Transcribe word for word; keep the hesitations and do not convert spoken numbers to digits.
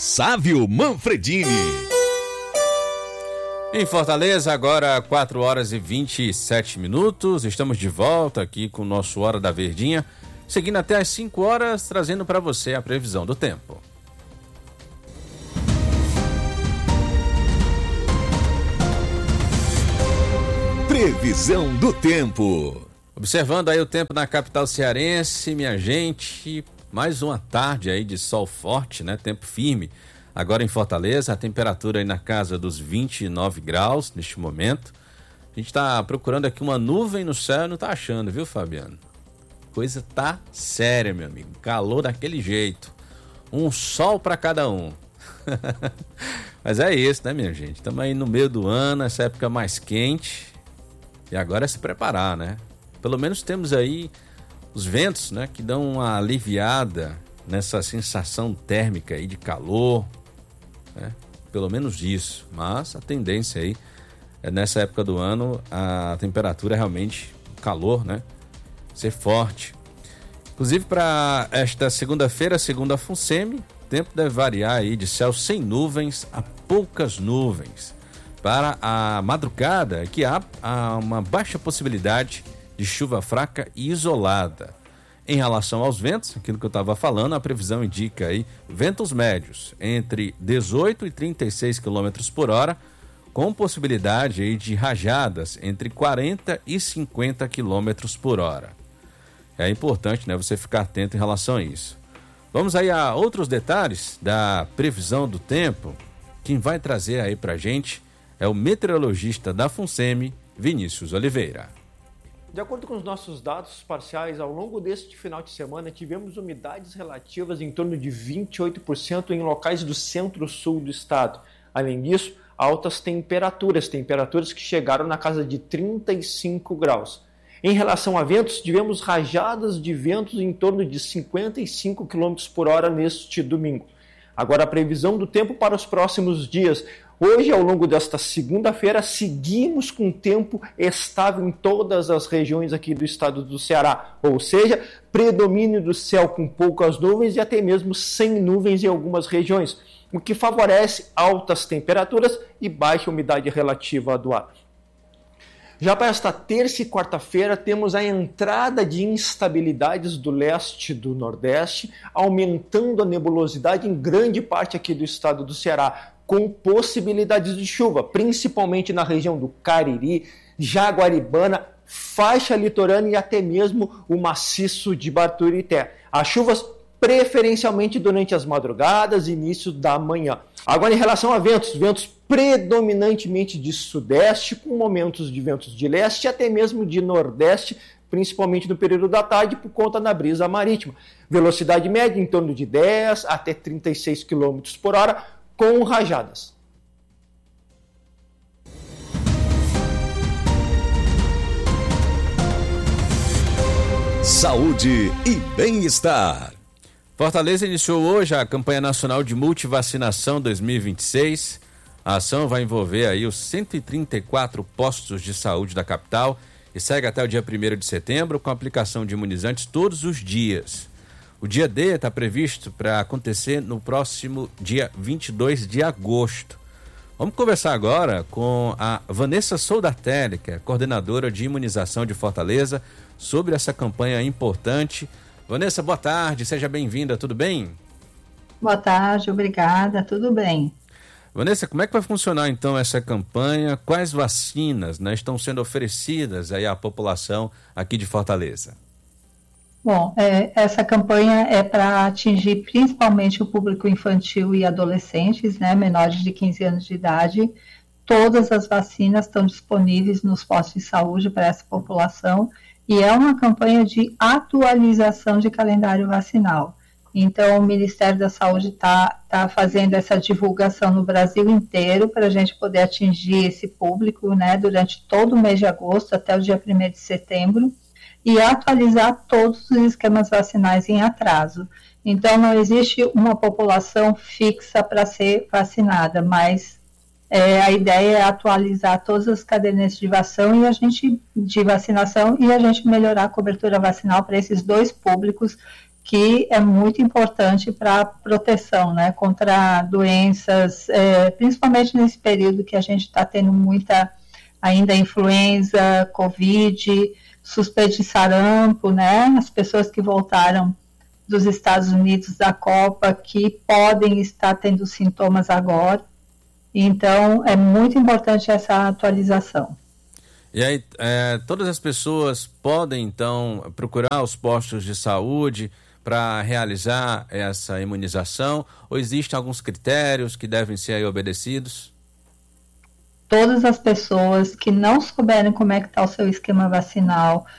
Sávio Manfredini. Em Fortaleza, agora quatro horas e vinte e sete minutos. Estamos de volta aqui com o nosso Hora da Verdinha, seguindo até às cinco horas, trazendo para você a previsão do tempo. Previsão do tempo. Observando aí o tempo na capital cearense, minha gente, mais uma tarde aí de sol forte, né? Tempo firme. Agora em Fortaleza, a temperatura aí na casa dos vinte e nove graus neste momento. A gente tá procurando aqui uma nuvem no céu e não tá achando, viu, Fabiano? Coisa tá séria, meu amigo. Calor daquele jeito. Um sol para cada um. Mas é isso, né, minha gente? Estamos aí no meio do ano, essa época mais quente. E agora é se preparar, né? Pelo menos temos aí os ventos, né, que dão uma aliviada nessa sensação térmica aí de calor, né? Pelo menos isso. Mas a tendência aí é nessa época do ano a temperatura realmente, o calor, né, ser forte. Inclusive para esta segunda-feira, segunda FUNSEMI, o tempo deve variar aí de céu sem nuvens a poucas nuvens. Para a madrugada, que há, há uma baixa possibilidade de chuva fraca e isolada. Em relação aos ventos, aquilo que eu estava falando, a previsão indica aí ventos médios entre dezoito e trinta e seis quilômetros por hora, com possibilidade aí de rajadas entre quarenta e cinquenta quilômetros por hora. É importante, né, você ficar atento em relação a isso. Vamos aí a outros detalhes da previsão do tempo. Quem vai trazer aí pra gente é o meteorologista da FUNSEMI, Vinícius Oliveira. De acordo com os nossos dados parciais, ao longo deste final de semana tivemos umidades relativas em torno de vinte e oito por cento em locais do centro-sul do estado. Além disso, altas temperaturas, temperaturas que chegaram na casa de trinta e cinco graus. Em relação a ventos, tivemos rajadas de ventos em torno de cinquenta e cinco quilômetros por hora neste domingo. Agora a previsão do tempo para os próximos dias. Hoje, ao longo desta segunda-feira, seguimos com tempo estável em todas as regiões aqui do estado do Ceará, ou seja, predomínio do céu com poucas nuvens e até mesmo sem nuvens em algumas regiões, o que favorece altas temperaturas e baixa umidade relativa do ar. Já para esta terça e quarta-feira, temos a entrada de instabilidades do leste e do nordeste, aumentando a nebulosidade em grande parte aqui do estado do Ceará, com possibilidades de chuva, principalmente na região do Cariri, Jaguaribana, faixa litorânea e até mesmo o maciço de Baturité. As chuvas preferencialmente durante as madrugadas e início da manhã. Agora, em relação a ventos, ventos predominantemente de sudeste, com momentos de ventos de leste e até mesmo de nordeste, principalmente no período da tarde, por conta da brisa marítima. Velocidade média em torno de dez até trinta e seis quilômetros por hora, com rajadas. Saúde e bem-estar. Fortaleza iniciou hoje a campanha nacional de multivacinação dois mil e vinte e seis. A ação vai envolver aí os cento e trinta e quatro postos de saúde da capital e segue até o dia primeiro de setembro com a aplicação de imunizantes todos os dias. O dia D está previsto para acontecer no próximo dia vinte e dois de agosto. Vamos conversar agora com a Vanessa Soldatelli, que é coordenadora de imunização de Fortaleza, sobre essa campanha importante. Vanessa, boa tarde, seja bem-vinda, tudo bem? Boa tarde, obrigada, tudo bem. Vanessa, como é que vai funcionar então essa campanha? Quais vacinas, né, estão sendo oferecidas aí à população aqui de Fortaleza? Bom, é, essa campanha é para atingir principalmente o público infantil e adolescentes, né, menores de quinze anos de idade. Todas as vacinas estão disponíveis nos postos de saúde para essa população e é uma campanha de atualização de calendário vacinal. Então, o Ministério da Saúde está tá fazendo essa divulgação no Brasil inteiro para a gente poder atingir esse público, né, durante todo o mês de agosto até o dia primeiro de setembro. E atualizar todos os esquemas vacinais em atraso. Então, não existe uma população fixa para ser vacinada, mas é, a ideia é atualizar todas as cadernetas de vacinação e a gente de vacinação e a gente melhorar a cobertura vacinal para esses dois públicos que é muito importante para a proteção, né, contra doenças, é, principalmente nesse período que a gente está tendo muita ainda influenza, Covid, suspeito de sarampo, né, as pessoas que voltaram dos Estados Unidos da Copa que podem estar tendo sintomas agora. Então, é muito importante essa atualização. E aí, é, todas as pessoas podem, então, procurar os postos de saúde para realizar essa imunização? Ou existem alguns critérios que devem ser aí obedecidos? Todas as pessoas que não souberem como é que está o seu esquema vacinal